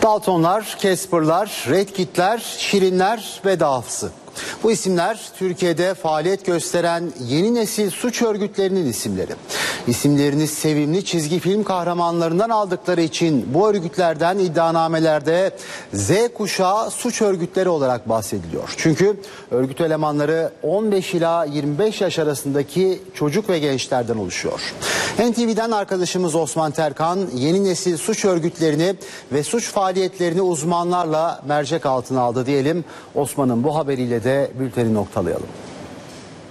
Daltonlar, Casper'lar, Red Kit'ler, Şirinler ve dahası. Bu isimler Türkiye'de faaliyet gösteren yeni nesil suç örgütlerinin isimleri. İsimlerini sevimli çizgi film kahramanlarından aldıkları için bu örgütlerden iddianamelerde Z kuşağı suç örgütleri olarak bahsediliyor. Çünkü örgüt elemanları 15 ila 25 yaş arasındaki çocuk ve gençlerden oluşuyor. NTV'den arkadaşımız Osman Terkan yeni nesil suç örgütlerini ve suç faaliyetlerini uzmanlarla mercek altına aldı diyelim. Osman'ın bu haberiyle de bülteni noktalayalım.